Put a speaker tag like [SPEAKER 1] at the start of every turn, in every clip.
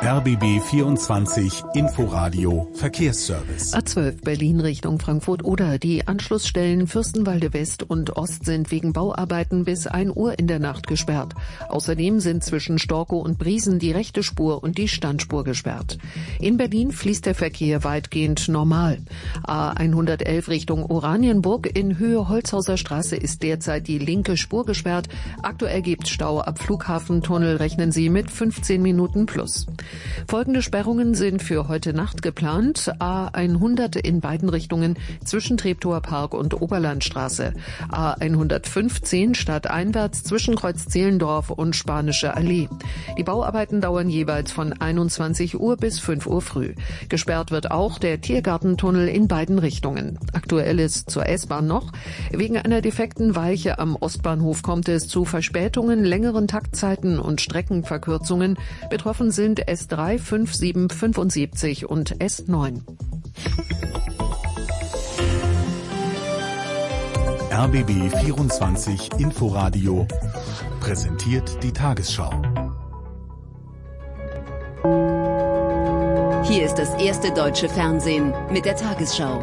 [SPEAKER 1] RBB 24 Inforadio Verkehrsservice.
[SPEAKER 2] A12 Berlin Richtung Frankfurt-Oder. Die Anschlussstellen Fürstenwalde West und Ost sind wegen Bauarbeiten bis 1 Uhr in der Nacht gesperrt. Außerdem sind zwischen Storkow und Briesen die rechte Spur und die Standspur gesperrt. In Berlin fließt der Verkehr weitgehend normal. A111 Richtung Oranienburg in Höhe Holzhauser Straße ist derzeit die linke Spur gesperrt. Aktuell gibt Stau ab Flughafentunnel, rechnen Sie mit 15 Minuten plus. Folgende Sperrungen sind für heute Nacht geplant. A100 in beiden Richtungen zwischen Treptower Park und Oberlandstraße. A115 stadteinwärts zwischen Kreuz Zehlendorf und Spanische Allee. Die Bauarbeiten dauern jeweils von 21 Uhr bis 5 Uhr früh. Gesperrt wird auch der Tiergartentunnel in beiden Richtungen. Aktuell ist zur S-Bahn noch. Wegen einer defekten Weiche am Ostbahnhof kommt es zu Verspätungen, längeren Taktzeiten und Streckenverkürzungen. Betroffen sind S3, 5, 7, 75 und S9.
[SPEAKER 1] RBB 24 Inforadio präsentiert die Tagesschau.
[SPEAKER 3] Hier ist das erste deutsche Fernsehen mit der Tagesschau.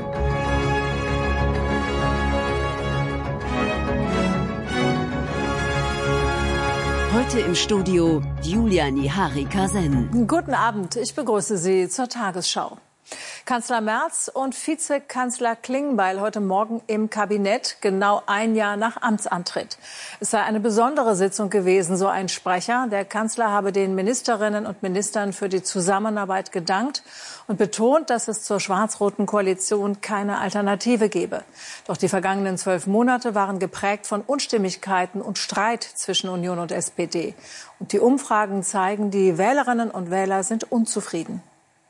[SPEAKER 3] Heute im Studio Julia Nihari-Kasen.
[SPEAKER 4] Guten Abend, ich begrüße Sie zur Tagesschau. Kanzler Merz und Vizekanzler Klingbeil heute Morgen im Kabinett, genau 1 Jahr nach Amtsantritt. Es sei eine besondere Sitzung gewesen, so ein Sprecher. Der Kanzler habe den Ministerinnen und Ministern für die Zusammenarbeit gedankt und betont, dass es zur schwarz-roten Koalition keine Alternative gebe. Doch die vergangenen 12 Monate waren geprägt von Unstimmigkeiten und Streit zwischen Union und SPD. Und die Umfragen zeigen, die Wählerinnen und Wähler sind unzufrieden.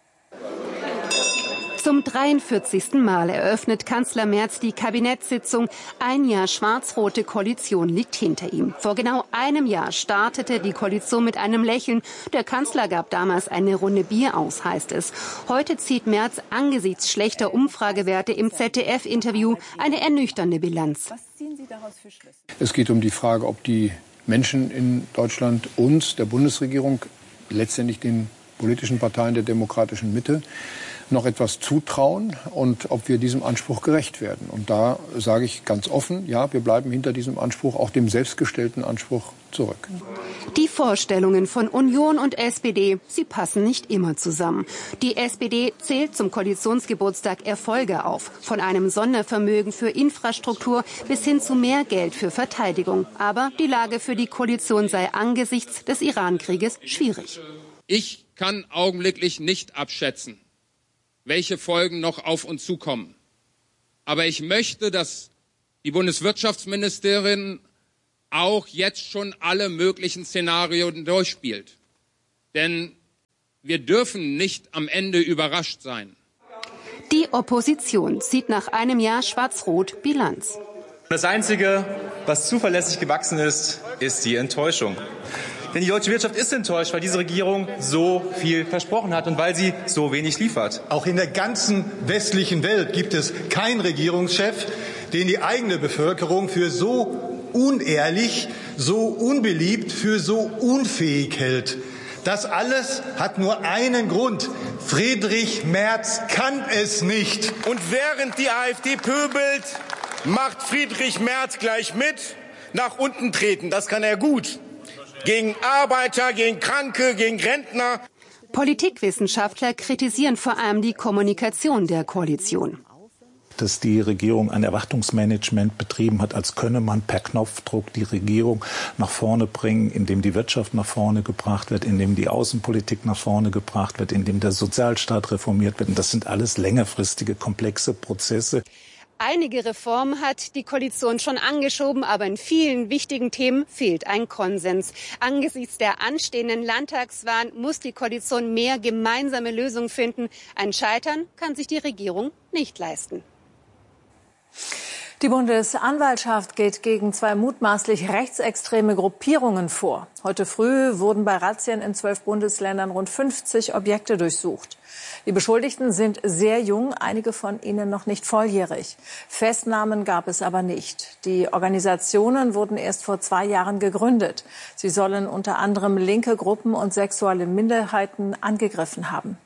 [SPEAKER 5] Zum 43. Mal eröffnet Kanzler Merz die Kabinettssitzung. 1 Jahr schwarz-rote Koalition liegt hinter ihm. Vor genau 1 Jahr startete die Koalition mit einem Lächeln. Der Kanzler gab damals eine Runde Bier aus, heißt es. Heute zieht Merz angesichts schlechter Umfragewerte im ZDF-Interview eine ernüchternde Bilanz.
[SPEAKER 4] Was ziehen Sie daraus für Schlüsse?
[SPEAKER 6] Es geht um die Frage, ob die Menschen in Deutschland uns, der Bundesregierung, letztendlich den politischen Parteien der demokratischen Mitte, noch etwas zutrauen und ob wir diesem Anspruch gerecht werden. Und da sage ich ganz offen, ja, wir bleiben hinter diesem Anspruch, auch dem selbstgestellten Anspruch, zurück.
[SPEAKER 5] Die Vorstellungen von Union und SPD, sie passen nicht immer zusammen. Die SPD zählt zum Koalitionsgeburtstag Erfolge auf. Von einem Sondervermögen für Infrastruktur bis hin zu mehr Geld für Verteidigung. Aber die Lage für die Koalition sei angesichts des Iran-Krieges schwierig.
[SPEAKER 7] Ich kann augenblicklich nicht abschätzen, welche Folgen noch auf uns zukommen. Aber ich möchte, dass die Bundeswirtschaftsministerin auch jetzt schon alle möglichen Szenarien durchspielt. Denn wir dürfen nicht am Ende überrascht sein.
[SPEAKER 5] Die Opposition zieht nach 1 Jahr schwarz-rot Bilanz.
[SPEAKER 8] Das Einzige, was zuverlässig gewachsen ist, ist die Enttäuschung. Denn die deutsche Wirtschaft ist enttäuscht, weil diese Regierung so viel versprochen hat und weil sie so wenig liefert.
[SPEAKER 9] Auch in der ganzen westlichen Welt gibt es keinen Regierungschef, den die eigene Bevölkerung für so unehrlich, so unbeliebt, für so unfähig hält. Das alles hat nur einen Grund. Friedrich Merz kann es nicht.
[SPEAKER 10] Und während die AfD pöbelt, macht Friedrich Merz gleich mit, nach unten treten. Das kann er gut. Gegen Arbeiter, gegen Kranke, gegen Rentner.
[SPEAKER 5] Politikwissenschaftler kritisieren vor allem die Kommunikation der Koalition.
[SPEAKER 11] Dass die Regierung ein Erwartungsmanagement betrieben hat, als könne man per Knopfdruck die Regierung nach vorne bringen, indem die Wirtschaft nach vorne gebracht wird, indem die Außenpolitik nach vorne gebracht wird, indem der Sozialstaat reformiert wird. Und das sind alles längerfristige, komplexe Prozesse.
[SPEAKER 5] Einige Reformen hat die Koalition schon angeschoben, aber in vielen wichtigen Themen fehlt ein Konsens. Angesichts der anstehenden Landtagswahlen muss die Koalition mehr gemeinsame Lösungen finden. Ein Scheitern kann sich die Regierung nicht leisten.
[SPEAKER 4] Die Bundesanwaltschaft geht gegen 2 mutmaßlich rechtsextreme Gruppierungen vor. Heute früh wurden bei Razzien in 12 Bundesländern rund 50 Objekte durchsucht. Die Beschuldigten sind sehr jung, einige von ihnen noch nicht volljährig. Festnahmen gab es aber nicht. Die Organisationen wurden erst vor 2 Jahren gegründet. Sie sollen unter anderem linke Gruppen und sexuelle Minderheiten angegriffen haben.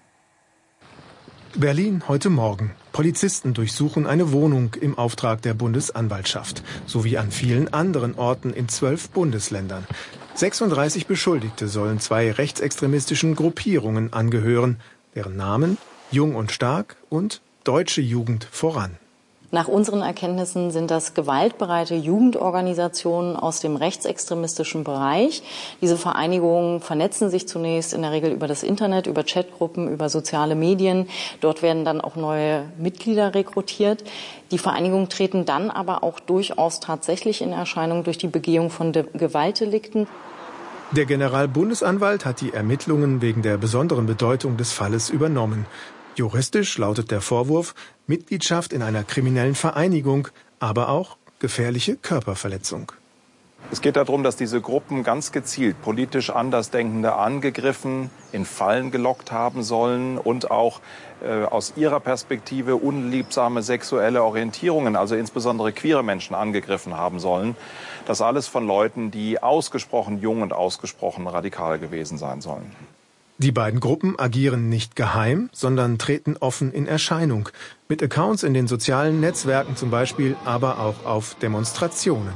[SPEAKER 12] Berlin heute Morgen. Polizisten durchsuchen eine Wohnung im Auftrag der Bundesanwaltschaft, sowie an vielen anderen Orten in 12 Bundesländern. 36 Beschuldigte sollen 2 rechtsextremistischen Gruppierungen angehören, deren Namen Jung und Stark und Deutsche Jugend voran.
[SPEAKER 13] Nach unseren Erkenntnissen sind das gewaltbereite Jugendorganisationen aus dem rechtsextremistischen Bereich. Diese Vereinigungen vernetzen sich zunächst in der Regel über das Internet, über Chatgruppen, über soziale Medien. Dort werden dann auch neue Mitglieder rekrutiert. Die Vereinigungen treten dann aber auch durchaus tatsächlich in Erscheinung durch die Begehung von Gewaltdelikten.
[SPEAKER 12] Der Generalbundesanwalt hat die Ermittlungen wegen der besonderen Bedeutung des Falles übernommen. Juristisch lautet der Vorwurf Mitgliedschaft in einer kriminellen Vereinigung, aber auch gefährliche Körperverletzung.
[SPEAKER 14] Es geht darum, dass diese Gruppen ganz gezielt politisch Andersdenkende angegriffen, in Fallen gelockt haben sollen und auch aus ihrer Perspektive unliebsame sexuelle Orientierungen, also insbesondere queere Menschen, angegriffen haben sollen. Das alles von Leuten, die ausgesprochen jung und ausgesprochen radikal gewesen sein sollen.
[SPEAKER 12] Die beiden Gruppen agieren nicht geheim, sondern treten offen in Erscheinung. Mit Accounts in den sozialen Netzwerken zum Beispiel, aber auch auf Demonstrationen.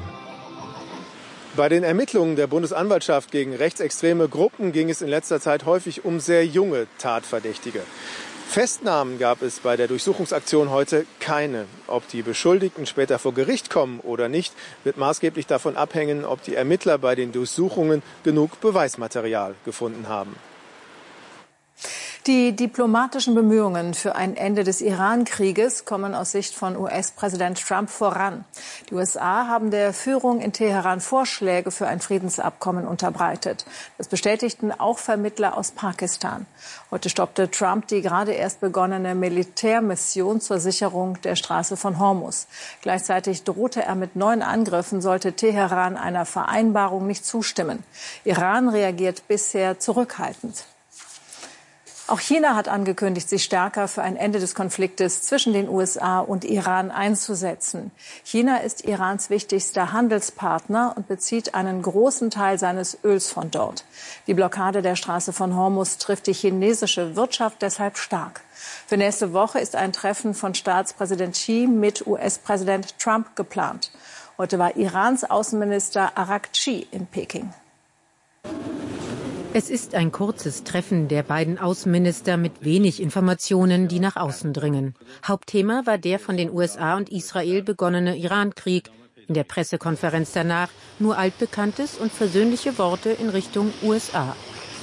[SPEAKER 12] Bei den Ermittlungen der Bundesanwaltschaft gegen rechtsextreme Gruppen ging es in letzter Zeit häufig um sehr junge Tatverdächtige. Festnahmen gab es bei der Durchsuchungsaktion heute keine. Ob die Beschuldigten später vor Gericht kommen oder nicht, wird maßgeblich davon abhängen, ob die Ermittler bei den Durchsuchungen genug Beweismaterial gefunden haben.
[SPEAKER 4] Die diplomatischen Bemühungen für ein Ende des Iran-Krieges kommen aus Sicht von US-Präsident Trump voran. Die USA haben der Führung in Teheran Vorschläge für ein Friedensabkommen unterbreitet. Das bestätigten auch Vermittler aus Pakistan. Heute stoppte Trump die gerade erst begonnene Militärmission zur Sicherung der Straße von Hormuz. Gleichzeitig drohte er mit neuen Angriffen, sollte Teheran einer Vereinbarung nicht zustimmen. Iran reagiert bisher zurückhaltend. Auch China hat angekündigt, sich stärker für ein Ende des Konfliktes zwischen den USA und Iran einzusetzen. China ist Irans wichtigster Handelspartner und bezieht einen großen Teil seines Öls von dort. Die Blockade der Straße von Hormuz trifft die chinesische Wirtschaft deshalb stark. Für nächste Woche ist ein Treffen von Staatspräsident Xi mit US-Präsident Trump geplant. Heute war Irans Außenminister Araghchi in Peking.
[SPEAKER 15] Es ist ein kurzes Treffen der beiden Außenminister mit wenig Informationen, die nach außen dringen. Hauptthema war der von den USA und Israel begonnene Iran-Krieg. In der Pressekonferenz danach nur altbekanntes und versöhnliche Worte in Richtung USA.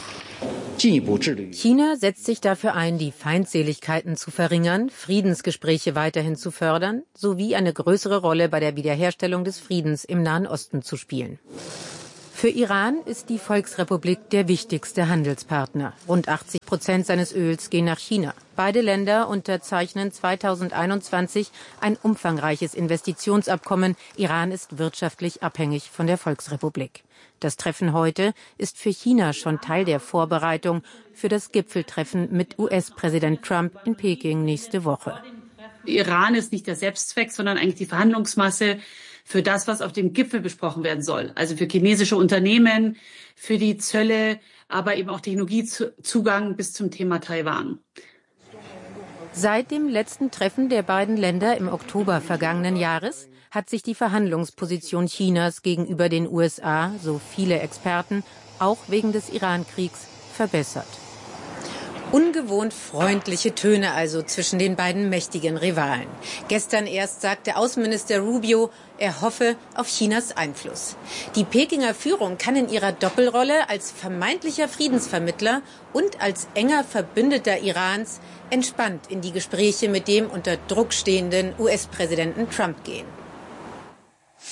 [SPEAKER 15] China setzt sich dafür ein, die Feindseligkeiten zu verringern, Friedensgespräche weiterhin zu fördern, sowie eine größere Rolle bei der Wiederherstellung des Friedens im Nahen Osten zu spielen. Für Iran ist die Volksrepublik der wichtigste Handelspartner. Rund 80% seines Öls gehen nach China. Beide Länder unterzeichnen 2021 ein umfangreiches Investitionsabkommen. Iran ist wirtschaftlich abhängig von der Volksrepublik. Das Treffen heute ist für China schon Teil der Vorbereitung für das Gipfeltreffen mit US-Präsident Trump in Peking nächste Woche.
[SPEAKER 16] Iran ist nicht der Selbstzweck, sondern eigentlich die Verhandlungsmasse für das, was auf dem Gipfel besprochen werden soll. Also für chinesische Unternehmen, für die Zölle, aber eben auch Technologiezugang bis zum Thema Taiwan.
[SPEAKER 15] Seit dem letzten Treffen der beiden Länder im Oktober vergangenen Jahres hat sich die Verhandlungsposition Chinas gegenüber den USA, so viele Experten, auch wegen des Iran-Kriegs verbessert. Ungewohnt freundliche Töne also zwischen den beiden mächtigen Rivalen. Gestern erst sagte Außenminister Rubio, er hoffe auf Chinas Einfluss. Die Pekinger Führung kann in ihrer Doppelrolle als vermeintlicher Friedensvermittler und als enger Verbündeter Irans entspannt in die Gespräche mit dem unter Druck stehenden US-Präsidenten Trump gehen.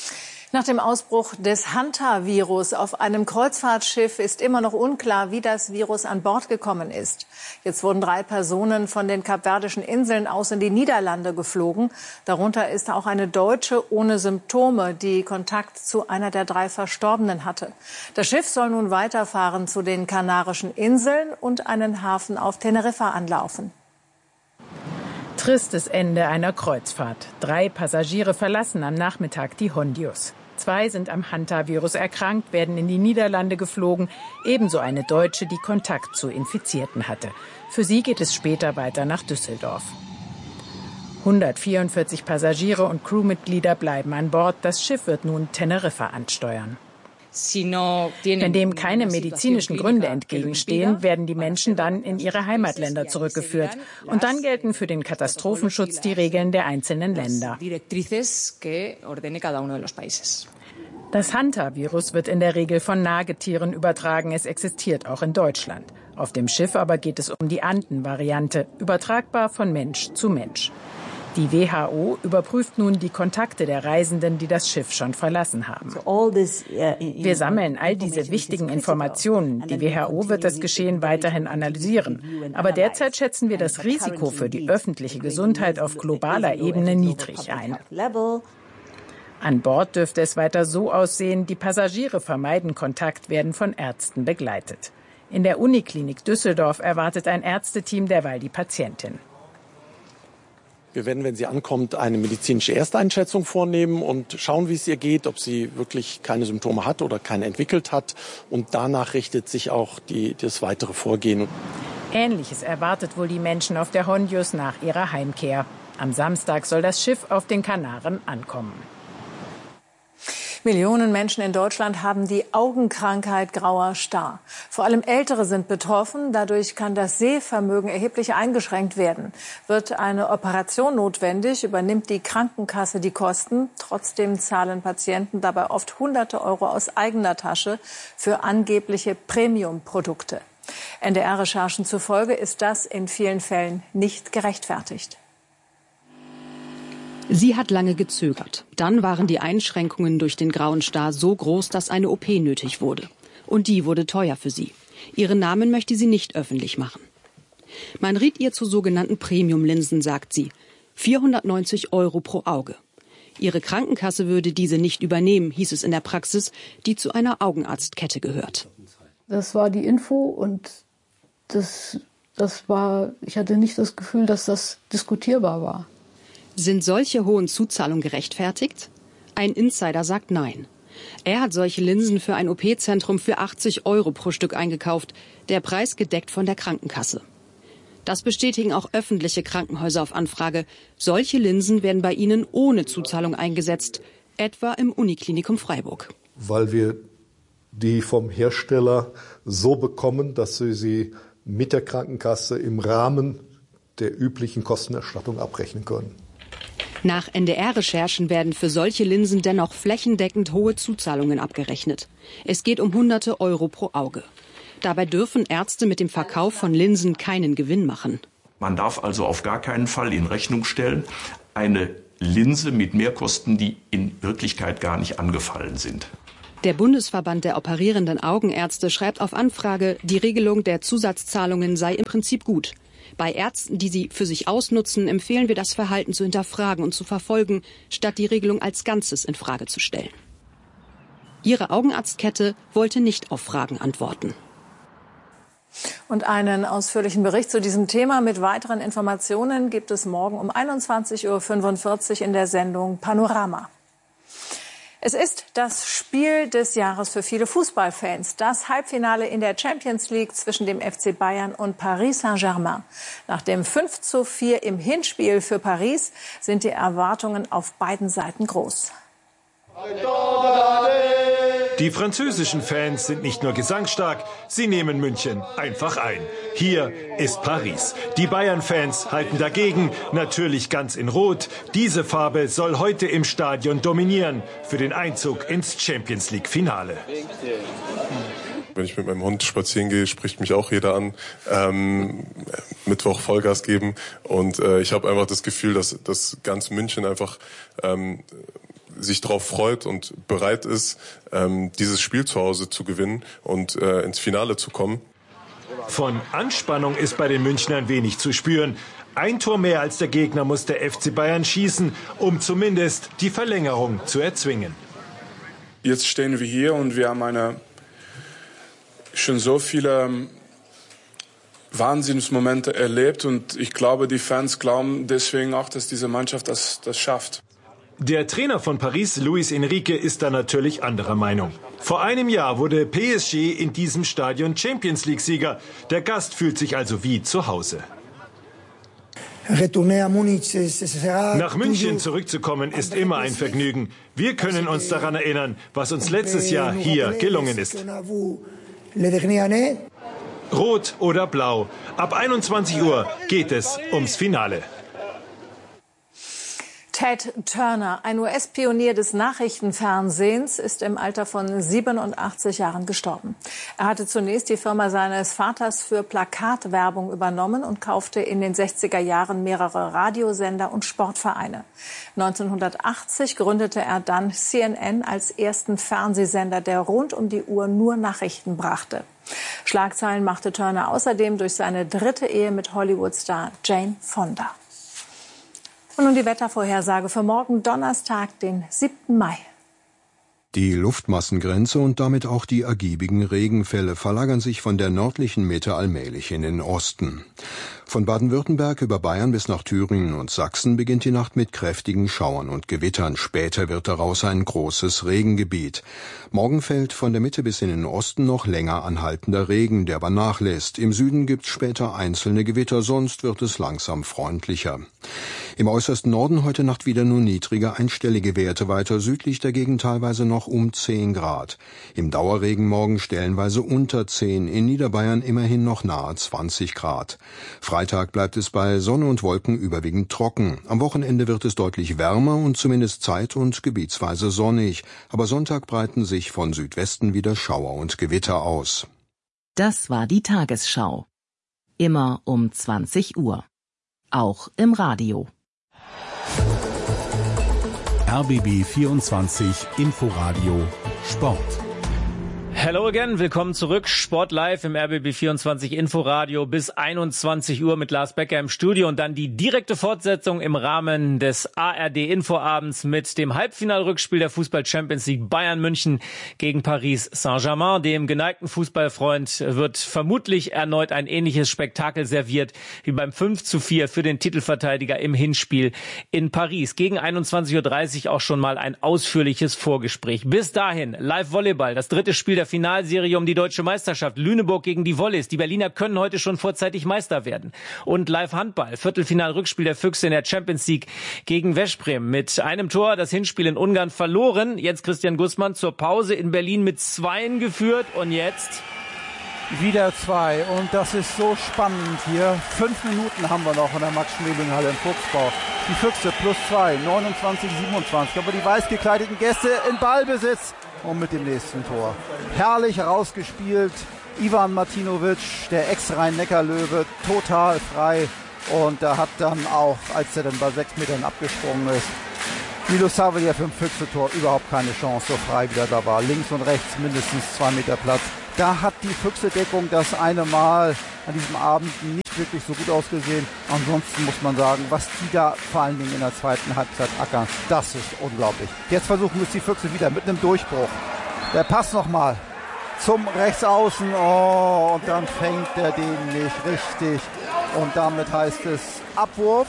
[SPEAKER 4] Nach dem Ausbruch des Hantavirus auf einem Kreuzfahrtschiff ist immer noch unklar, wie das Virus an Bord gekommen ist. Jetzt wurden 3 Personen von den Kapverdischen Inseln aus in die Niederlande geflogen. Darunter ist auch eine Deutsche ohne Symptome, die Kontakt zu einer der 3 Verstorbenen hatte. Das Schiff soll nun weiterfahren zu den Kanarischen Inseln und einen Hafen auf Teneriffa anlaufen.
[SPEAKER 17] Tristes Ende einer Kreuzfahrt. 3 Passagiere verlassen am Nachmittag die Hondius. 2 sind am Hantavirus erkrankt, werden in die Niederlande geflogen. Ebenso eine Deutsche, die Kontakt zu Infizierten hatte. Für sie geht es später weiter nach Düsseldorf. 144 Passagiere und Crewmitglieder bleiben an Bord. Das Schiff wird nun Teneriffa ansteuern. Wenn dem keine medizinischen Gründe entgegenstehen, werden die Menschen dann in ihre Heimatländer zurückgeführt. Und dann gelten für den Katastrophenschutz die Regeln der einzelnen Länder. Das Hantavirus wird in der Regel von Nagetieren übertragen. Es existiert auch in Deutschland. Auf dem Schiff aber geht es um die Anden-Variante, übertragbar von Mensch zu Mensch. Die WHO überprüft nun die Kontakte der Reisenden, die das Schiff schon verlassen haben. Wir sammeln all diese wichtigen Informationen. Die WHO wird das Geschehen weiterhin analysieren. Aber derzeit schätzen wir das Risiko für die öffentliche Gesundheit auf globaler Ebene niedrig ein. An Bord dürfte es weiter so aussehen, die Passagiere vermeiden Kontakt, werden von Ärzten begleitet. In der Uniklinik Düsseldorf erwartet ein Ärzteteam derweil die Patientin.
[SPEAKER 18] Wir werden, wenn sie ankommt, eine medizinische Ersteinschätzung vornehmen und schauen, wie es ihr geht, ob sie wirklich keine Symptome hat oder keine entwickelt hat. Und danach richtet sich auch das weitere Vorgehen.
[SPEAKER 17] Ähnliches erwartet wohl die Menschen auf der Hondius nach ihrer Heimkehr. Am Samstag soll das Schiff auf den Kanaren ankommen.
[SPEAKER 4] Millionen Menschen in Deutschland haben die Augenkrankheit grauer Star. Vor allem Ältere sind betroffen. Dadurch kann das Sehvermögen erheblich eingeschränkt werden. Wird eine Operation notwendig, übernimmt die Krankenkasse die Kosten. Trotzdem zahlen Patienten dabei oft Hunderte Euro aus eigener Tasche für angebliche Premium-Produkte. NDR-Recherchen zufolge ist das in vielen Fällen nicht gerechtfertigt.
[SPEAKER 19] Sie hat lange gezögert. Dann waren die Einschränkungen durch den grauen Star so groß, dass eine OP nötig wurde. Und die wurde teuer für sie. Ihren Namen möchte sie nicht öffentlich machen. Man riet ihr zu sogenannten Premium-Linsen, sagt sie. 490 Euro pro Auge. Ihre Krankenkasse würde diese nicht übernehmen, hieß es in der Praxis, die zu einer Augenarztkette gehört.
[SPEAKER 20] Das war die Info und ich hatte nicht das Gefühl, dass das diskutierbar war.
[SPEAKER 19] Sind solche hohen Zuzahlungen gerechtfertigt? Ein Insider sagt nein. Er hat solche Linsen für ein OP-Zentrum für 80 Euro pro Stück eingekauft, der Preis gedeckt von der Krankenkasse. Das bestätigen auch öffentliche Krankenhäuser auf Anfrage. Solche Linsen werden bei ihnen ohne Zuzahlung eingesetzt, etwa im Uniklinikum Freiburg.
[SPEAKER 21] Weil wir die vom Hersteller so bekommen, dass wir sie mit der Krankenkasse im Rahmen der üblichen Kostenerstattung abrechnen können.
[SPEAKER 19] Nach NDR-Recherchen werden für solche Linsen dennoch flächendeckend hohe Zuzahlungen abgerechnet. Es geht um Hunderte Euro pro Auge. Dabei dürfen Ärzte mit dem Verkauf von Linsen keinen Gewinn machen.
[SPEAKER 22] Man darf also auf gar keinen Fall in Rechnung stellen, eine Linse mit Mehrkosten, die in Wirklichkeit gar nicht angefallen sind.
[SPEAKER 19] Der Bundesverband der operierenden Augenärzte schreibt auf Anfrage, die Regelung der Zusatzzahlungen sei im Prinzip gut. Bei Ärzten, die sie für sich ausnutzen, empfehlen wir, das Verhalten zu hinterfragen und zu verfolgen, statt die Regelung als Ganzes in Frage zu stellen. Ihre Augenarztkette wollte nicht auf Fragen antworten.
[SPEAKER 4] Und einen ausführlichen Bericht zu diesem Thema mit weiteren Informationen gibt es morgen um 21:45 Uhr in der Sendung Panorama. Es ist das Spiel des Jahres für viele Fußballfans. Das Halbfinale in der Champions League zwischen dem FC Bayern und Paris Saint-Germain. Nach dem 5:4 im Hinspiel für Paris sind die Erwartungen auf beiden Seiten groß.
[SPEAKER 23] Die französischen Fans sind nicht nur gesangsstark, sie nehmen München einfach ein. Hier ist Paris. Die Bayern-Fans halten dagegen, natürlich ganz in Rot. Diese Farbe soll heute im Stadion dominieren für den Einzug ins Champions-League-Finale.
[SPEAKER 24] Wenn ich mit meinem Hund spazieren gehe, spricht mich auch jeder an. Mittwoch Vollgas geben. Und ich habe einfach das Gefühl, dass ganz München einfach sich darauf freut und bereit ist, dieses Spiel zu Hause zu gewinnen und ins Finale zu kommen.
[SPEAKER 23] Von Anspannung ist bei den Münchnern wenig zu spüren. Ein Tor mehr als der Gegner muss der FC Bayern schießen, um zumindest die Verlängerung zu erzwingen.
[SPEAKER 1] Jetzt stehen wir hier und wir haben schon so viele Wahnsinnsmomente erlebt. Und ich glaube, die Fans glauben deswegen auch, dass diese Mannschaft das schafft.
[SPEAKER 23] Der Trainer von Paris, Luis Enrique, ist da natürlich anderer Meinung. Vor einem Jahr wurde PSG in diesem Stadion Champions-League-Sieger. Der Gast fühlt sich also wie zu Hause. Nach München zurückzukommen ist immer ein Vergnügen. Wir können uns daran erinnern, was uns letztes Jahr hier gelungen ist. Rot oder blau. Ab 21 Uhr geht es ums Finale.
[SPEAKER 4] Ted Turner, ein US-Pionier des Nachrichtenfernsehens, ist im Alter von 87 Jahren gestorben. Er hatte zunächst die Firma seines Vaters für Plakatwerbung übernommen und kaufte in den 60er Jahren mehrere Radiosender und Sportvereine. 1980 gründete er dann CNN als ersten Fernsehsender, der rund um die Uhr nur Nachrichten brachte. Schlagzeilen machte Turner außerdem durch seine dritte Ehe mit Hollywood-Star Jane Fonda. Und nun die Wettervorhersage für morgen Donnerstag, den 7. Mai.
[SPEAKER 2] Die Luftmassengrenze und damit auch die ergiebigen Regenfälle verlagern sich von der nördlichen Mitte allmählich in den Osten. Von Baden-Württemberg über Bayern bis nach Thüringen und Sachsen beginnt die Nacht mit kräftigen Schauern und Gewittern. Später wird daraus ein großes Regengebiet. Morgen fällt von der Mitte bis in den Osten noch länger anhaltender Regen, der aber nachlässt. Im Süden gibt's später einzelne Gewitter, sonst wird es langsam freundlicher. Im äußersten Norden heute Nacht wieder nur niedrige einstellige Werte, weiter südlich dagegen teilweise noch um 10 Grad. Im Dauerregen morgen stellenweise unter 10, in Niederbayern immerhin noch nahe 20 Grad. Freitag bleibt es bei Sonne und Wolken überwiegend trocken. Am Wochenende wird es deutlich wärmer und zumindest zeit- und gebietsweise sonnig. Aber Sonntag breiten sich von Südwesten wieder Schauer und Gewitter aus.
[SPEAKER 3] Das war die Tagesschau. Immer um 20 Uhr. Auch im Radio.
[SPEAKER 6] RBB 24 Inforadio Sport.
[SPEAKER 25] Hello again, willkommen zurück. Sport live im RBB 24 Inforadio bis 21 Uhr mit Lars Becker im Studio und dann die direkte Fortsetzung im Rahmen des ARD Infoabends mit dem Halbfinalrückspiel der Fußball Champions League Bayern München gegen Paris Saint-Germain. Dem geneigten Fußballfreund wird vermutlich erneut ein ähnliches Spektakel serviert wie beim 5:4 für den Titelverteidiger im Hinspiel in Paris. Gegen 21:30 Uhr auch schon mal ein ausführliches Vorgespräch. Bis dahin Live Volleyball, das dritte Spiel der Finalserie um die deutsche Meisterschaft. Lüneburg gegen die Volleys. Die Berliner können heute schon vorzeitig Meister werden. Und Live-Handball. Viertelfinal-Rückspiel der Füchse in der Champions League gegen Veszprém. Mit einem Tor das Hinspiel in Ungarn verloren. Jens Christian Gußmann zur Pause in Berlin mit 2 geführt. Und jetzt
[SPEAKER 26] wieder 2. Und das ist so spannend hier. 5 Minuten haben wir noch in der Max-Schmeling-Halle im Fuchsbau. Die Füchse +2, 29:27. Aber die weiß gekleideten Gäste in Ballbesitz. Und mit dem nächsten Tor. Herrlich rausgespielt. Ivan Martinovic, der Ex-Rhein-Neckar-Löwe, total frei. Und da hat dann auch, als er dann bei 6 Metern abgesprungen ist, Milo Savljev im Füchse-Tor überhaupt keine Chance, so frei wie er da war. Links und rechts mindestens 2 Meter Platz. Da hat die Füchse-Deckung das eine Mal an diesem Abend nicht wirklich so gut ausgesehen. Ansonsten muss man sagen, was die da vor allen Dingen in der zweiten Halbzeit ackern, das ist unglaublich. Jetzt versuchen es die Füchse wieder mit einem Durchbruch. Der Pass nochmal zum Rechtsaußen. Oh, und dann fängt er den nicht richtig. Und damit heißt es Abwurf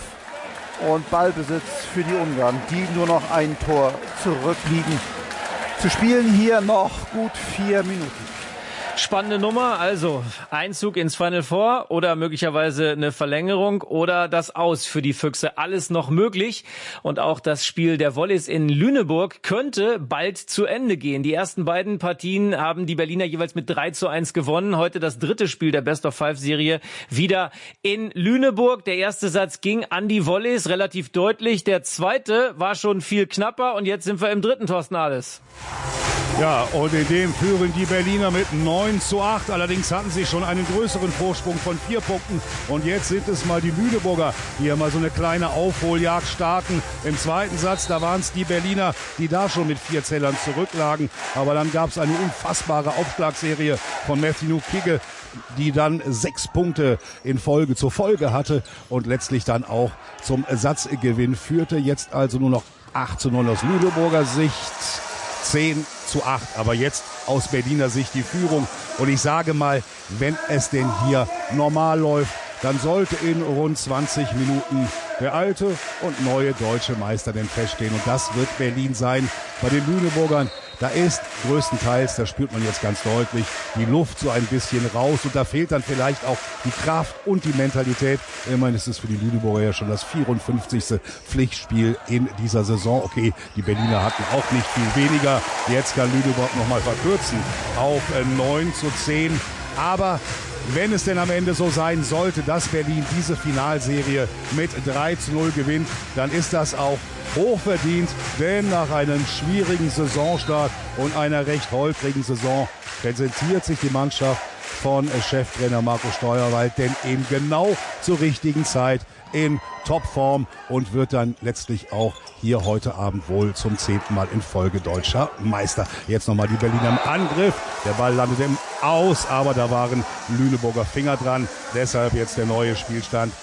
[SPEAKER 26] und Ballbesitz für die Ungarn, die nur noch ein Tor zurückliegen. Zu spielen hier noch gut 4 Minuten.
[SPEAKER 25] Spannende Nummer, also Einzug ins Final Four oder möglicherweise eine Verlängerung oder das Aus für die Füchse. Alles noch möglich und auch das Spiel der Volleys in Lüneburg könnte bald zu Ende gehen. Die ersten beiden Partien haben die Berliner jeweils mit 3:1 gewonnen. Heute das dritte Spiel der Best-of-5-Serie wieder in Lüneburg. Der erste Satz ging an die Volleys, relativ deutlich. Der zweite war schon viel knapper und jetzt sind wir im dritten, Thorsten Ahles.
[SPEAKER 5] Ja, und in dem führen die Berliner mit 9:8. Allerdings hatten sie schon einen größeren Vorsprung von 4 Punkten. Und jetzt sind es mal die Lüneburger, die ja mal so eine kleine Aufholjagd starten. Im zweiten Satz, da waren es die Berliner, die da schon mit 4 Zählern zurücklagen. Aber dann gab es eine unfassbare Aufschlagserie von Matthew Kigge, die dann 6 Punkte in Folge zur Folge hatte und letztlich dann auch zum Satzgewinn führte. Jetzt also nur noch 8:9 aus Lüneburger Sicht. 10:8, aber jetzt aus Berliner Sicht die Führung. Und ich sage mal, wenn es denn hier normal läuft, dann sollte in rund 20 Minuten der alte und neue deutsche Meister denn feststehen. Und das wird Berlin sein. Bei den Lüneburgern, da ist größtenteils, das spürt man jetzt ganz deutlich, die Luft so ein bisschen raus. Und da fehlt dann vielleicht auch die Kraft und die Mentalität. Immerhin ist es für die Lüneburger ja schon das 54. Pflichtspiel in dieser Saison. Okay, die Berliner hatten auch nicht viel weniger. Jetzt kann Lüneburg nochmal verkürzen auf 9:10. Aber wenn es denn am Ende so sein sollte, dass Berlin diese Finalserie mit 3:0 gewinnt, dann ist das auch hochverdient, denn nach einem schwierigen Saisonstart und einer recht holprigen Saison präsentiert sich die Mannschaft von Cheftrainer Marco Steuerwald denn eben genau zur richtigen Zeit in Topform und wird dann letztlich auch hier heute Abend wohl zum 10. Mal in Folge deutscher Meister. Jetzt nochmal die Berliner im Angriff. Der Ball landet im Aus, aber da waren Lüneburger Finger dran. Deshalb jetzt der neue Spielstand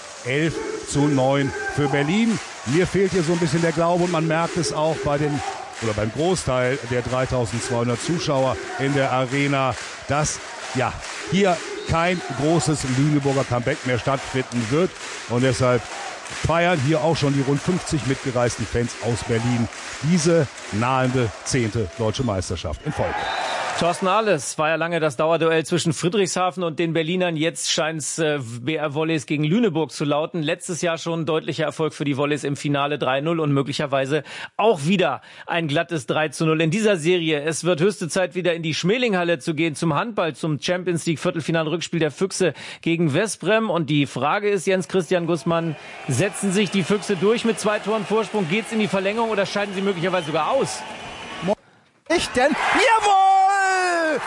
[SPEAKER 5] 11:9 für Berlin. Mir fehlt hier so ein bisschen der Glaube und man merkt es auch beim Großteil der 3.200 Zuschauer in der Arena, dass ja hier kein großes Lüneburger Comeback mehr stattfinden wird. Und deshalb feiern hier auch schon die rund 50 mitgereisten Fans aus Berlin diese nahende 10. deutsche Meisterschaft in Folge.
[SPEAKER 25] Thorsten Ahles, war ja lange das Dauerduell zwischen Friedrichshafen und den Berlinern. Jetzt scheint es BR Volleys gegen Lüneburg zu lauten. Letztes Jahr schon deutlicher Erfolg für die Volleys im Finale 3:0 und möglicherweise auch wieder ein glattes 3:0 in dieser Serie. Es wird höchste Zeit, wieder in die Schmelinghalle zu gehen zum Handball, zum Champions League Viertelfinal-Rückspiel der Füchse gegen Westbrem. Und die Frage ist, Jens Christian Gussmann, setzen sich die Füchse durch mit 2 Toren Vorsprung? Geht's in die Verlängerung oder scheiden sie möglicherweise sogar aus?
[SPEAKER 26] Ich denn? Jawohl!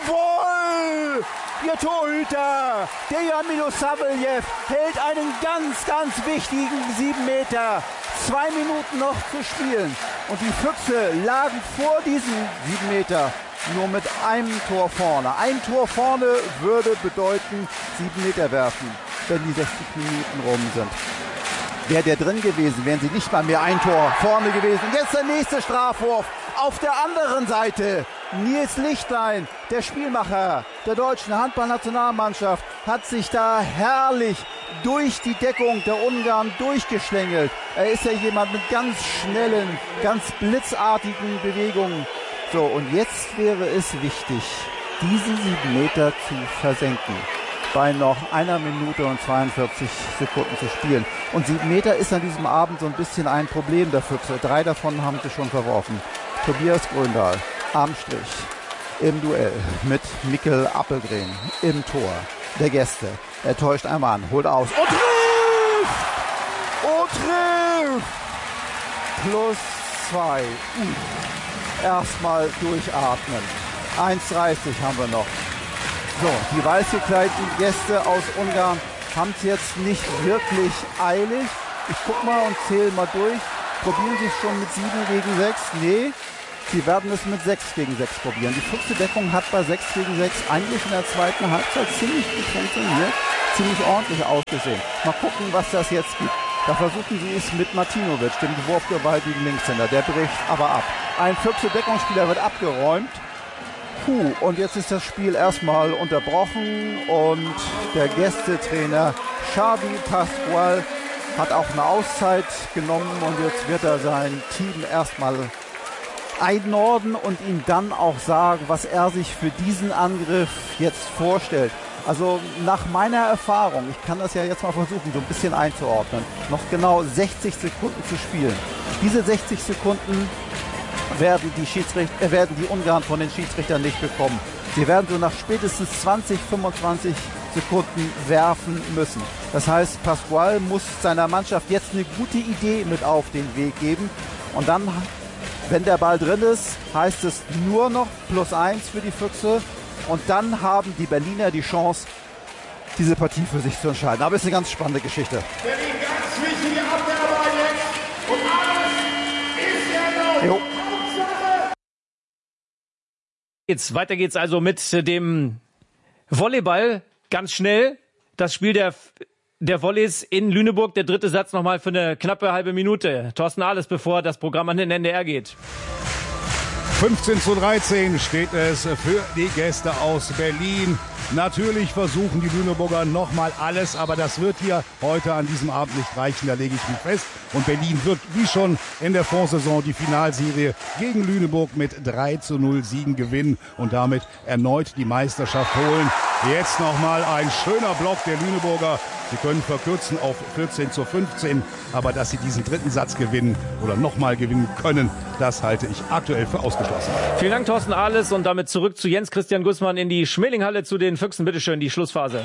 [SPEAKER 26] Jawohl! Ihr Torhüter, Dejan Milosavljev, hält einen ganz, ganz wichtigen 7 Meter. 2 Minuten noch zu spielen. Und die Füchse lagen vor diesen 7 Meter nur mit einem Tor vorne. Ein Tor vorne würde bedeuten 7 Meter werfen, wenn die 60 Minuten rum sind. Wäre der drin gewesen, wären sie nicht mal mehr ein Tor vorne gewesen. Und jetzt der nächste Strafwurf. Auf der anderen Seite Nils Lichtlein, der Spielmacher der deutschen Handballnationalmannschaft, hat sich da herrlich durch die Deckung der Ungarn durchgeschlängelt. Er ist ja jemand mit ganz schnellen, ganz blitzartigen Bewegungen. So, und jetzt wäre es wichtig, diese 7 Meter zu versenken. Bei noch 1 Minute und 42 Sekunden zu spielen. Und 7 Meter ist an diesem Abend so ein bisschen ein Problem der Füchse. 3 davon haben sie schon verworfen. Tobias Gröndahl am Strich im Duell mit Mikkel Appelgren im Tor der Gäste. Er täuscht einmal an, holt aus und trifft! Und trifft! +2. Erstmal durchatmen. 1:30 haben wir noch. So, die weiß gekleideten Gäste aus Ungarn haben es jetzt nicht wirklich eilig. Ich guck mal und zähle mal durch. Probieren Sie es schon mit 7 gegen 6? Nee, sie werden es mit 6 gegen 6 probieren. Die Füchse-Deckung hat bei 6 gegen 6 eigentlich in der zweiten Halbzeit ziemlich gut funktioniert, ziemlich ordentlich ausgesehen. Mal gucken, was das jetzt gibt. Da versuchen sie es mit Martinovic, dem gewaltigen Linkshänder. Der bricht aber ab. Ein Füchse-Deckungsspieler wird abgeräumt. Und jetzt ist das Spiel erstmal unterbrochen und der Gästetrainer Xavi Pascual hat auch eine Auszeit genommen und jetzt wird er sein Team erstmal einordnen und ihm dann auch sagen, was er sich für diesen Angriff jetzt vorstellt. Also nach meiner Erfahrung, ich kann das ja jetzt mal versuchen, so ein bisschen einzuordnen, noch genau 60 Sekunden zu spielen. Diese 60 Sekunden werden die Ungarn von den Schiedsrichtern nicht bekommen. Sie werden so nach spätestens 20, 25 Sekunden werfen müssen. Das heißt, Pascual muss seiner Mannschaft jetzt eine gute Idee mit auf den Weg geben und dann Wenn der Ball drin ist, heißt es nur noch +1 für die Füchse. Und dann haben die Berliner die Chance, diese Partie für sich zu entscheiden. Aber es ist eine ganz spannende Geschichte.
[SPEAKER 7] Berlin, ganz wichtige Abwehrarbeit jetzt. Und alles ist ja noch.
[SPEAKER 25] Weiter geht's also mit dem Volleyball. Ganz schnell. Das Spiel der Volleys in Lüneburg. Der dritte Satz nochmal für eine knappe halbe Minute. Thorsten Ahles, bevor das Programm an den NDR geht.
[SPEAKER 5] 15:13 steht es für die Gäste aus Berlin. Natürlich versuchen die Lüneburger nochmal alles, aber das wird hier heute an diesem Abend nicht reichen, da lege ich mich fest. Und Berlin wird, wie schon in der Vorsaison, die Finalserie gegen Lüneburg mit 3:0 Siegen gewinnen und damit erneut die Meisterschaft holen. Jetzt nochmal ein schöner Block der Lüneburger. Sie können verkürzen auf 14:15, aber dass sie diesen dritten Satz gewinnen oder nochmal gewinnen können, das halte ich aktuell für ausgeschlossen.
[SPEAKER 25] Vielen Dank, Thorsten Ahles, und damit zurück zu Jens Christian Gussmann in die Schmelinghalle zu den Füchsen. Bitte schön, die Schlussphase.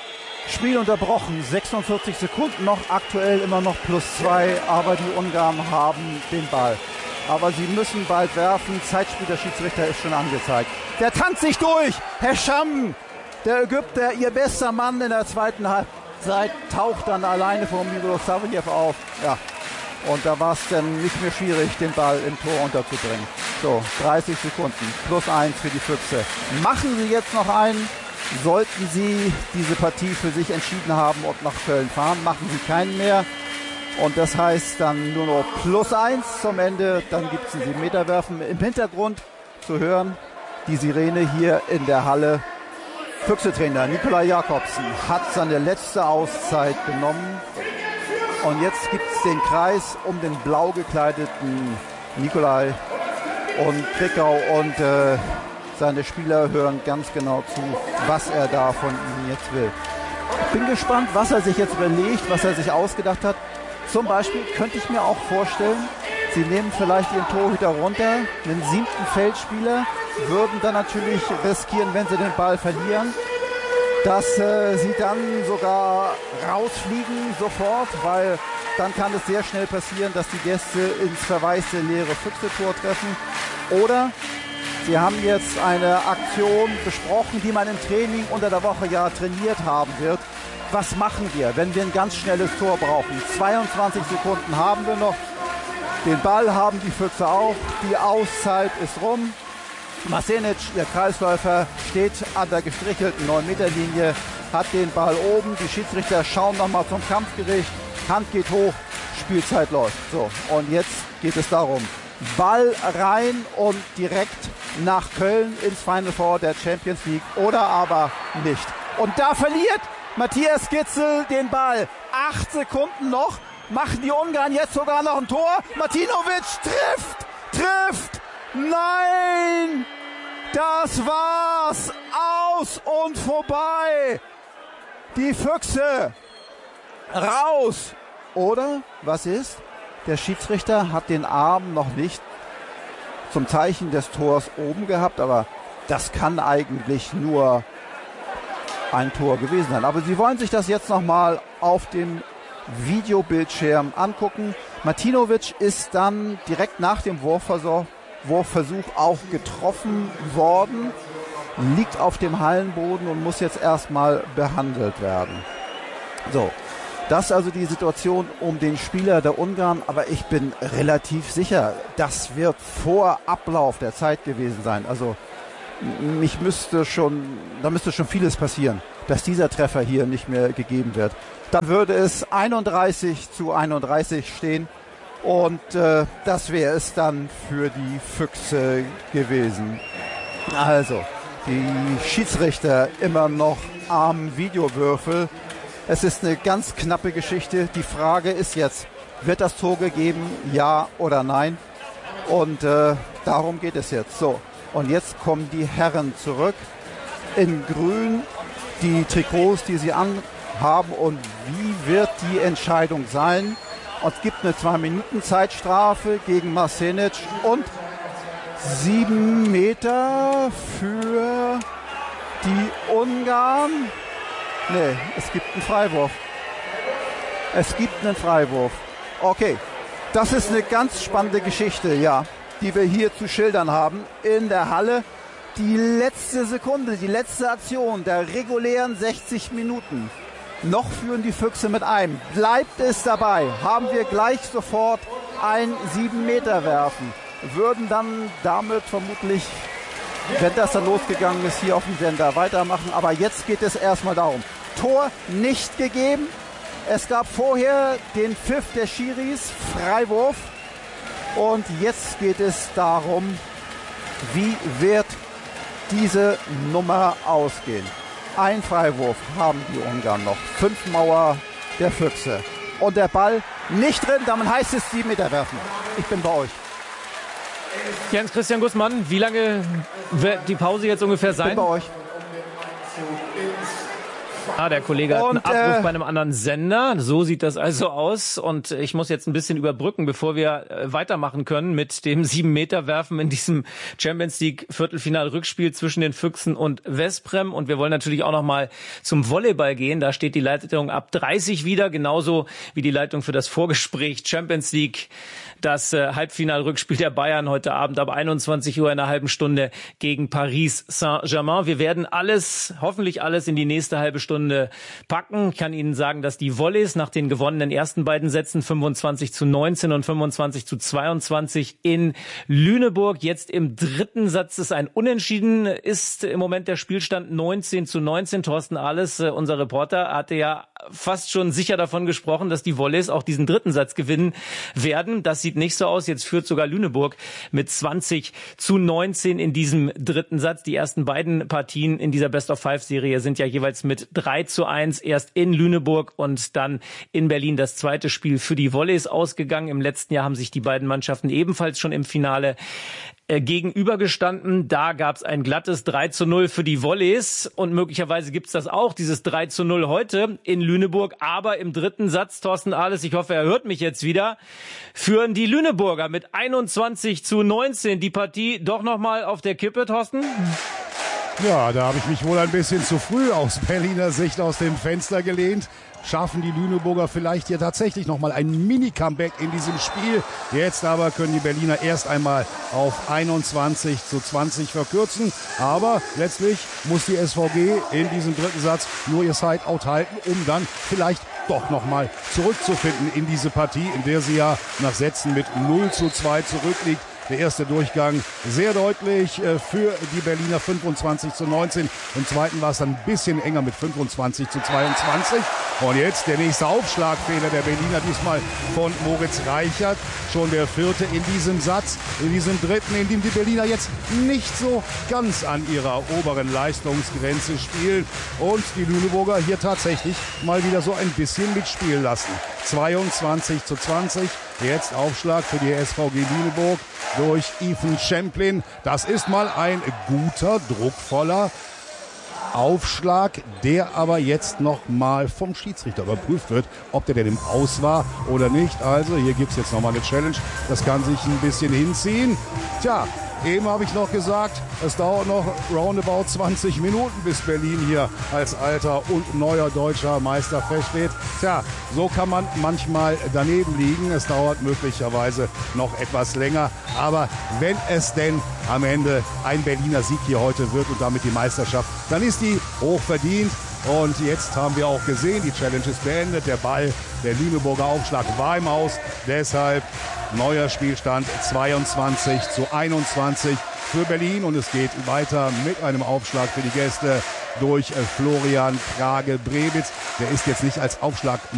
[SPEAKER 26] Spiel unterbrochen, 46 Sekunden noch, aktuell immer noch +2, aber die Ungarn haben den Ball. Aber sie müssen bald werfen, Zeitspiel der Schiedsrichter ist schon angezeigt. Der tanzt sich durch, Herr Scham, der Ägypter, ihr bester Mann in der zweiten Halbzeit, taucht dann alleine vor Milosavljev auf. Ja. Und da war es dann nicht mehr schwierig, den Ball im Tor unterzubringen. So, 30 Sekunden, +1 für die Füchse. Machen sie jetzt noch einen, sollten sie diese Partie für sich entschieden haben und nach Köln fahren, machen sie keinen mehr. Und das heißt dann nur noch +1 zum Ende, dann gibt es einen Meterwerfen. Im Hintergrund zu hören, die Sirene hier in der Halle. Füchse-Trainer Nikolai Jakobsen hat seine letzte Auszeit genommen. Und jetzt gibt es den Kreis um den blau gekleideten Nikolai und Krickau und seine Spieler hören ganz genau zu, was er da von ihnen jetzt will. Ich bin gespannt, was er sich jetzt überlegt, was er sich ausgedacht hat. Zum Beispiel könnte ich mir auch vorstellen, sie nehmen vielleicht ihren Torhüter runter, einen 7. Feldspieler, würden dann natürlich riskieren, wenn sie den Ball verlieren, dass sie dann sogar rausfliegen sofort, weil dann kann es sehr schnell passieren, dass die Gäste ins verwaiste leere Füchse-Tor treffen. Oder sie haben jetzt eine Aktion besprochen, die man im Training unter der Woche ja trainiert haben wird. Was machen wir, wenn wir ein ganz schnelles Tor brauchen? 22 Sekunden haben wir noch. Den Ball haben die Füchse auch. Die Auszeit ist rum. Masenic, ihr Kreisläufer, steht an der gestrichelten 9-Meter-Linie, hat den Ball oben. Die Schiedsrichter schauen nochmal zum Kampfgericht. Hand geht hoch, Spielzeit läuft. So, und jetzt geht es darum, Ball rein und direkt nach Köln ins Final Four der Champions League oder aber nicht. Und da verliert Matthias Gitzel den Ball. 8 Sekunden noch, machen die Ungarn jetzt sogar noch ein Tor. Martinovic trifft! Nein! Das war's! Aus und vorbei! Die Füchse raus! Oder, was ist? Der Schiedsrichter hat den Arm noch nicht zum Zeichen des Tors oben gehabt, aber das kann eigentlich nur ein Tor gewesen sein. Aber sie wollen sich das jetzt nochmal auf dem Videobildschirm angucken. Martinovic ist dann direkt nach dem Wurfversuch auch getroffen worden, liegt auf dem Hallenboden und muss jetzt erstmal behandelt werden. So, das ist also die Situation um den Spieler der Ungarn, aber ich bin relativ sicher, das wird vor Ablauf der Zeit gewesen sein. Also da müsste schon vieles passieren, dass dieser Treffer hier nicht mehr gegeben wird. Dann würde es 31:31 stehen. Und das wäre es dann für die Füchse gewesen. Also, die Schiedsrichter immer noch am Videowürfel. Es ist eine ganz knappe Geschichte. Die Frage ist jetzt, wird das Tor gegeben, ja oder nein? Und darum geht es jetzt. So, und jetzt kommen die Herren zurück in grün, die Trikots, die sie anhaben. Und wie wird die Entscheidung sein? Und es gibt eine 2-Minuten-Zeitstrafe gegen Masenic und 7 Meter für die Ungarn. Nee, es gibt einen Freiwurf. Okay, das ist eine ganz spannende Geschichte, ja. die wir hier zu schildern haben in der Halle. Die letzte Sekunde, die letzte Aktion der regulären 60 Minuten. Noch führen die Füchse mit einem. Bleibt es dabei, haben wir gleich sofort ein 7-Meter-Werfen. Würden dann damit vermutlich, wenn das dann losgegangen ist, hier auf dem Sender weitermachen. Aber jetzt geht es erstmal darum. Tor nicht gegeben. Es gab vorher den Pfiff der Schiris, Freiwurf. Und jetzt geht es darum, wie wird diese Nummer ausgehen. Ein Freiwurf haben die Ungarn noch. 5 Mauer der Füchse. Und der Ball nicht drin, damit heißt es 7 Meter werfen. Ich bin bei euch.
[SPEAKER 25] Jens-Christian Gußmann, wie lange wird die Pause jetzt ungefähr sein?
[SPEAKER 26] Ich bin bei euch.
[SPEAKER 25] Der Kollege hat einen Abruf bei einem anderen Sender. So sieht das also aus. Und ich muss jetzt ein bisschen überbrücken, bevor wir weitermachen können mit dem 7-Meter-Werfen in diesem Champions League Viertelfinal-Rückspiel zwischen den Füchsen und Veszprém. Und wir wollen natürlich auch noch mal zum Volleyball gehen. Da steht die Leitung ab 30 wieder, genauso wie die Leitung für das Vorgespräch Champions League. Das Halbfinal-Rückspiel der Bayern heute Abend ab 21 Uhr in einer halben Stunde gegen Paris Saint-Germain. Wir werden hoffentlich alles in die nächste halbe Stunde packen. Ich kann Ihnen sagen, dass die Volleys nach den gewonnenen ersten beiden Sätzen 25:19 und 25:22 in Lüneburg jetzt im dritten Satz ist ein Unentschieden, ist im Moment der Spielstand 19:19. Thorsten Ahles, unser Reporter, hatte ja fast schon sicher davon gesprochen, dass die Volleys auch diesen dritten Satz gewinnen werden. Das sieht nicht so aus. Jetzt führt sogar Lüneburg mit 20:19 in diesem dritten Satz. Die ersten beiden Partien in dieser Best-of-Five-Serie sind ja jeweils mit 3:1 erst in Lüneburg und dann in Berlin das zweite Spiel für die Volleys ausgegangen. Im letzten Jahr haben sich die beiden Mannschaften ebenfalls schon im Finale gegenübergestanden. Da gab es ein glattes 3:0 für die Volleys und möglicherweise gibt es das auch, dieses 3:0 heute in Lüneburg. Aber im dritten Satz, Thorsten Ahles, ich hoffe, er hört mich jetzt wieder, führen die Lüneburger mit 21:19 die Partie doch nochmal auf der Kippe, Thorsten?
[SPEAKER 5] Ja, da habe ich mich wohl ein bisschen zu früh aus Berliner Sicht aus dem Fenster gelehnt. Schaffen die Lüneburger vielleicht hier tatsächlich nochmal ein Mini-Comeback in diesem Spiel. Jetzt aber können die Berliner erst einmal auf 21:20 verkürzen. Aber letztlich muss die SVG in diesem dritten Satz nur ihr Sideout halten, um dann vielleicht doch nochmal zurückzufinden in diese Partie, in der sie ja nach Sätzen mit 0:2 zurückliegt. Der erste Durchgang sehr deutlich für die Berliner 25:19. Im zweiten war es dann ein bisschen enger mit 25:22. Und jetzt der nächste Aufschlagfehler der Berliner, diesmal von Moritz Reichert. Schon der vierte in diesem Satz, in diesem dritten, in dem die Berliner jetzt nicht so ganz an ihrer oberen Leistungsgrenze spielen. Und die Lüneburger hier tatsächlich mal wieder so ein bisschen mitspielen lassen. 22:20. Jetzt Aufschlag für die SVG Lüneburg durch Ethan Champlin. Das ist mal ein guter, druckvoller Aufschlag, der aber jetzt noch mal vom Schiedsrichter überprüft wird, ob der denn im Aus war oder nicht. Also hier gibt's jetzt noch mal eine Challenge. Das kann sich ein bisschen hinziehen. Tja, eben habe ich noch gesagt, es dauert noch roundabout 20 Minuten, bis Berlin hier als alter und neuer deutscher Meister feststeht. Tja, so kann man manchmal daneben liegen. Es dauert möglicherweise noch etwas länger. Aber wenn es denn am Ende ein Berliner Sieg hier heute wird und damit die Meisterschaft, dann ist die hoch verdient. Und jetzt haben wir auch gesehen, die Challenge ist beendet. Der Ball, der Lüneburger Aufschlag war im Aus. Deshalb neuer Spielstand 22:21 für Berlin. Und es geht weiter mit einem Aufschlag für die Gäste durch Florian Krage-Brebitz. Der ist jetzt nicht als Aufschlag